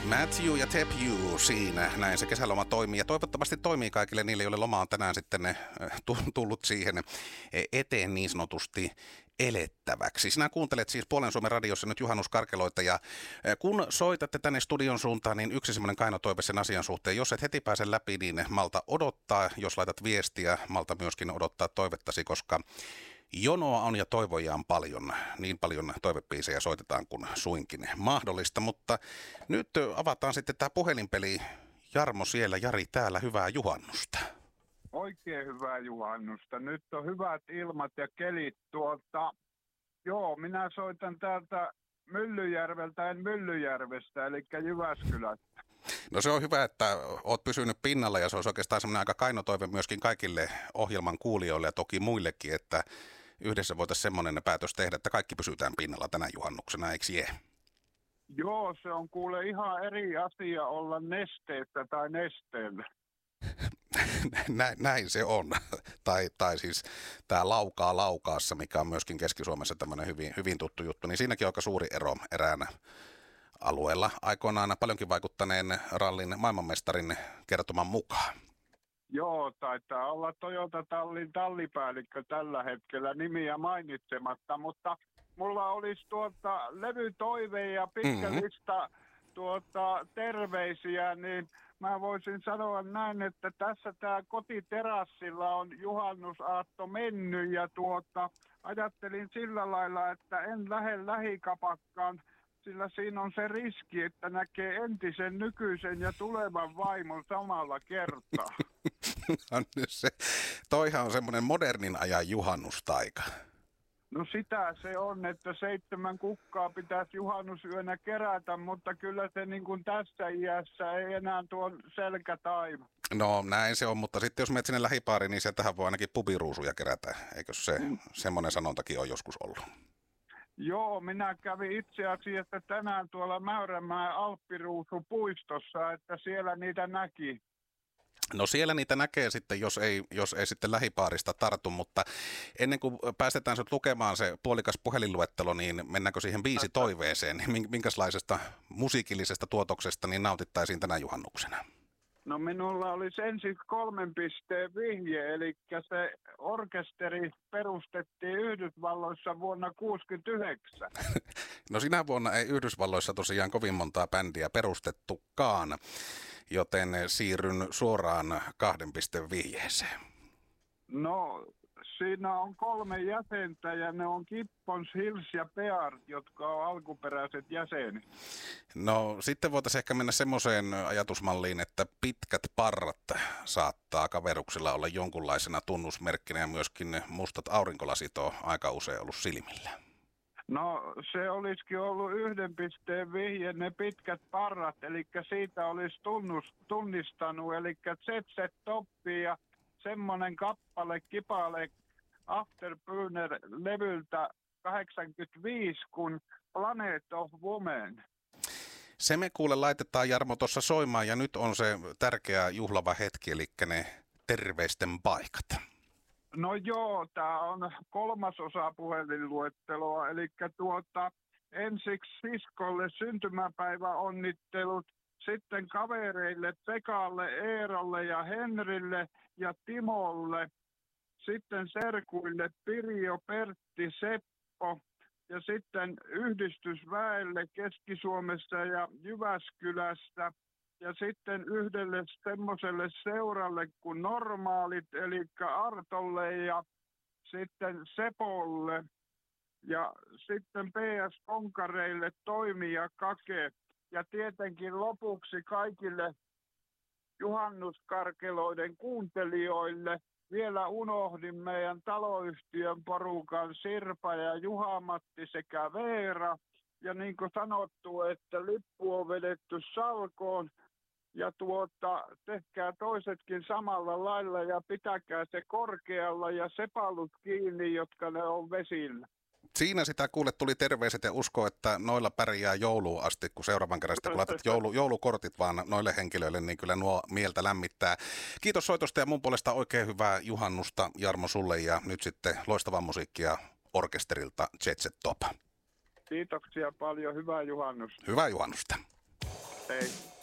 Matthew ja Tepu siinä, näin se kesäloma toimii ja toivottavasti toimii kaikille niille, joille loma on tänään sitten tullut siihen eteen niin sanotusti elettäväksi. Sinä kuuntelet siis Puolen Suomen radiossa nyt juhannuskarkeloita ja kun soitatte tänne studion suuntaan, niin yksi semmoinen kainotoive sen asian suhteen, jos et heti pääse läpi, niin malta odottaa, jos laitat viestiä, malta myöskin odottaa toivettasi, koska jonoa on ja toivoja on paljon, niin paljon toivebiisejä soitetaan kuin suinkin mahdollista, mutta nyt avataan sitten tämä puhelinpeli. Jarmo siellä, Jari täällä, hyvää juhannusta. Oikein hyvää juhannusta. Nyt on hyvät ilmat ja kelit minä soitan täältä Myllyjärveltä, en Myllyjärvestä, eli Jyväskylästä. No se on hyvä, että oot pysynyt pinnalla ja se olisi oikeastaan semmoinen aika kainotoive myöskin kaikille ohjelman kuulijoille ja toki muillekin, että yhdessä voitaisiin semmoinen päätös tehdä, että kaikki pysytään pinnalla tänä juhannuksena, eikö jee? Joo, se on kuule ihan eri asia olla nesteessä tai nesteellä. Näin se on. Tai siis tämä Laukaa Laukaassa, mikä on myöskin Keski-Suomessa tämmöinen hyvin tuttu juttu, niin siinäkin on aika suuri ero eräänä alueella aikoinaan paljonkin vaikuttaneen rallin maailmanmestarin kertoman mukaan. Joo, taitaa olla Toyota Tallin tallipäällikkö tällä hetkellä nimiä mainitsematta, mutta mulla olisi levytoive ja pitkä lista terveisiä, niin mä voisin sanoa näin, että tässä tää kotiterassilla on juhannusaatto mennyt ja ajattelin sillä lailla, että en lähde lähikapakkaan, sillä siinä on se riski, että näkee entisen, nykyisen ja tulevan vaimon samalla kertaa. Toihan on semmoinen modernin ajan juhannustaika. No sitä se on, että 7 kukkaa pitäisi juhannusyönä kerätä, mutta kyllä se niin kuin tässä iässä ei enää tuon selkä taiva. No näin se on, mutta sitten jos menet sinne lähipaariin, niin sieltähän voi ainakin pubiruusuja kerätä. Eikö se semmoinen sanontakin ole joskus ollut? Joo, minä kävin itse asiassa tänään tuolla Mäyränmäen Alppiruusupuistossa, että siellä niitä näki. No siellä niitä näkee sitten, jos ei sitten lähipaarista tartu, mutta ennen kuin päästetään sut lukemaan se puolikas puhelinluettelo, niin mennäänkö siihen biisitoiveeseen? Minkälaisesta musiikillisesta tuotoksesta niin nautittaisiin tänä juhannuksena? No minulla olisi ensin 3 pisteen vihje, eli se orkesteri perustettiin Yhdysvalloissa vuonna 1969. No sinä vuonna ei Yhdysvalloissa tosiaan kovin montaa bändiä perustettukaan, joten siirryn suoraan 2 pisteen vihjeeseen. No siinä on 3 jäsentä ja ne on Gibbons, Hills ja Beard, jotka on alkuperäiset jäsenet. No sitten voitaisiin ehkä mennä semmoiseen ajatusmalliin, että pitkät parrat saattaa kaveruksilla olla jonkunlaisena tunnusmerkkinä ja myöskin mustat aurinkolasit on aika usein ollut silmillä. No se olisikin ollut 1 pisteen vihje, ne pitkät parrat, eli siitä olisi tunnistanut, eli ZZ Toppi ja semmoinen kappale, kipale Afterburner-levyltä 85 kuin Planet of Woman. Se me kuule laitetaan, Jarmo, tuossa soimaan ja nyt on se tärkeä juhlava hetki, eli ne terveisten paikat. No joo, tämä on 3. osa puhelinluetteloa, eli ensiksi siskolle syntymäpäiväonnittelut, sitten kavereille Pekalle, Eerolle ja Henrille ja Timolle, sitten serkuille Pirjo, Pertti, Seppo ja sitten yhdistysväelle Keski-Suomessa ja Jyväskylästä ja sitten yhdelle semmoiselle seuralle kuin Normaalit, eli Artolle ja sitten Sepolle ja sitten PS Konkareille Toimi ja Kake. Ja tietenkin lopuksi kaikille juhannuskarkeloiden kuuntelijoille vielä unohdin meidän taloyhtiön porukan Sirpa ja Juha-Matti sekä Veera. Ja niin kuin sanottu, että lippu on vedetty salkoon ja tehkää toisetkin samalla lailla ja pitäkää se korkealla ja sepalut kiinni, jotka ne on vesillä. Siinä sitä kuule tuli terveiset ja usko, että noilla pärjää jouluun asti, kun seuraavan kerran sitten kun laitat joulukortit vaan noille henkilöille, niin kyllä nuo mieltä lämmittää. Kiitos soitosta ja mun puolesta oikein hyvää juhannusta Jarmo sulle ja nyt sitten loistavaa musiikkia orkesterilta ZZ Top. Kiitoksia paljon, hyvää juhannusta. Hyvää juhannusta. Hei.